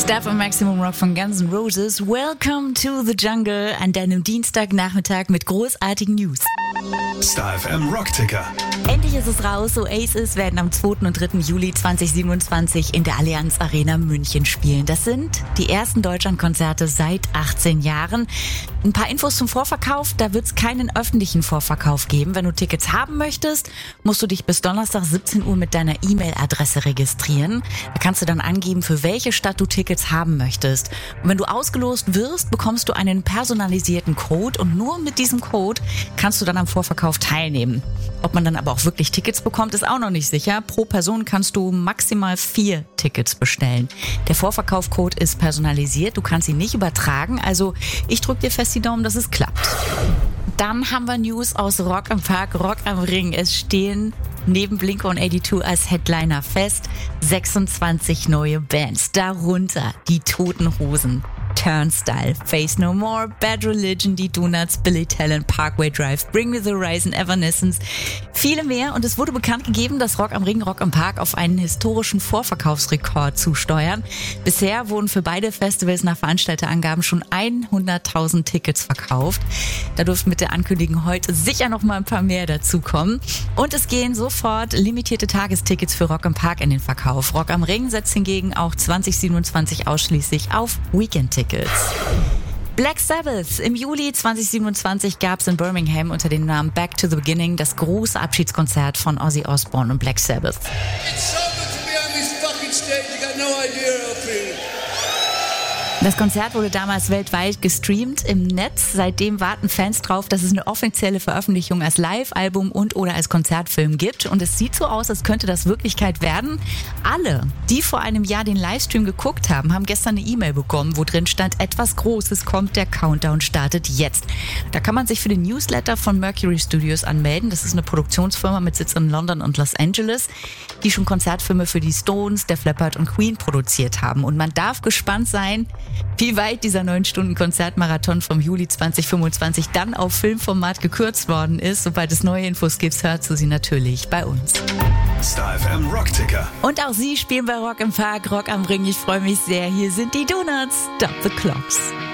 Stuff und Maximum Rock von Guns N' Roses. Welcome to the Jungle an deinem Dienstagnachmittag mit großartigen News. Star FM Rockticker. Endlich ist es raus. Oasis werden am 2. und 3. Juli 2027 in der Allianz Arena München spielen. Das sind die ersten Deutschlandkonzerte seit 18 Jahren. Ein paar Infos zum Vorverkauf. Da wird es keinen öffentlichen Vorverkauf geben. Wenn du Tickets haben möchtest, musst du dich bis Donnerstag 17 Uhr mit deiner E-Mail-Adresse registrieren. Da kannst du dann angeben, für welche Stadt du Tickets haben möchtest. Und wenn du ausgelost wirst, bekommst du einen personalisierten Code und nur mit diesem Code kannst du dann am Vorverkauf teilnehmen. Ob man dann aber auch wirklich Tickets bekommt, ist auch noch nicht sicher. Pro Person kannst du maximal 4 Tickets bestellen. Der Vorverkaufcode ist personalisiert, du kannst ihn nicht übertragen. Also ich drücke dir fest die Daumen, dass es klappt. Dann haben wir News aus Rock am Park, Rock am Ring. Es stehen neben Blink-182 als Headliner fest 26 neue Bands. Darunter die Toten Hosen, Turnstile, Face No More, Bad Religion, die Donuts, Billy Talent, Parkway Drive, Bring Me the Horizon, Evanescence, viele mehr. Und es wurde bekannt gegeben, dass Rock am Ring, Rock am Park auf einen historischen Vorverkaufsrekord zusteuern. Bisher wurden für beide Festivals nach Veranstalterangaben schon 100.000 Tickets verkauft. Da dürften mit der Ankündigung heute sicher noch mal ein paar mehr dazukommen. Und es gehen sofort limitierte Tagestickets für Rock am Park in den Verkauf. Rock am Ring setzt hingegen auch 2027 ausschließlich auf Weekend-Tickets. Black Sabbath. Im Juli 2027 gab es in Birmingham unter dem Namen Back to the Beginning das große Abschiedskonzert von Ozzy Osbourne und Black Sabbath. It's so good to be on this fucking stage. You got no idea how I feel. Das Konzert wurde damals weltweit gestreamt im Netz. Seitdem warten Fans drauf, dass es eine offizielle Veröffentlichung als Live-Album und oder als Konzertfilm gibt. Und es sieht so aus, als könnte das Wirklichkeit werden. Alle, die vor einem Jahr den Livestream geguckt haben, haben gestern eine E-Mail bekommen, wo drin stand, etwas Großes kommt, der Countdown startet jetzt. Da kann man sich für den Newsletter von Mercury Studios anmelden. Das ist eine Produktionsfirma mit Sitz in London und Los Angeles, die schon Konzertfilme für die Stones, Def Leppard und Queen produziert haben. Und man darf gespannt sein, wie weit dieser 9-Stunden-Konzertmarathon vom Juli 2025 dann auf Filmformat gekürzt worden ist. Sobald es neue Infos gibt, hörst du sie natürlich bei uns. Star FM Rockticker. Und auch sie spielen bei Rock im Park, Rock am Ring. Ich freue mich sehr. Hier sind die Donuts. Stop the Clocks.